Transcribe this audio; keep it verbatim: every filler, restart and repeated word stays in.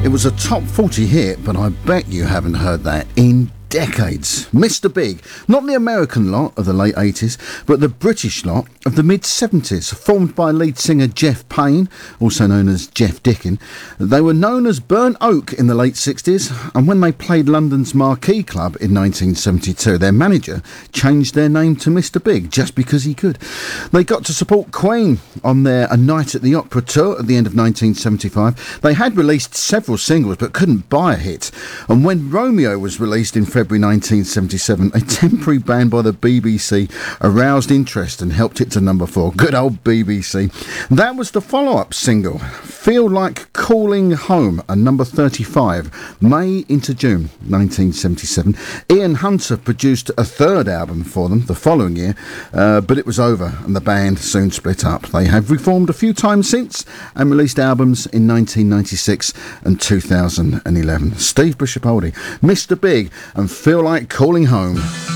It was a top forty hit, but I bet you haven't heard that in decades. Mister Big, not the American lot of the late eighties, but the British lot of the mid-seventies, formed by lead singer Jeff Payne, also known as Jeff Dickin. They were known as Burnt Oak in the late sixties, and when they played London's Marquee Club in nineteen seventy-two, their manager changed their name to Mister Big just because he could. They got to support Queen on their A Night at the Opera tour at the end of nineteen seventy-five. They had released several singles but couldn't buy a hit, and when Romeo was released in February nineteen seventy-seven, a temporary ban by the B B C aroused interest and helped it to number four. Good old B B C. That was the follow-up single, Feel Like Calling Home, a number thirty-five, May into June nineteen seventy-seven. Ian Hunter produced a third album for them the following year, uh, but it was over and the band soon split up. They have reformed a few times since and released albums in nineteen ninety-six and two thousand eleven. Steve Bishop Oldie, Mister Big, and Feel Like Calling Home.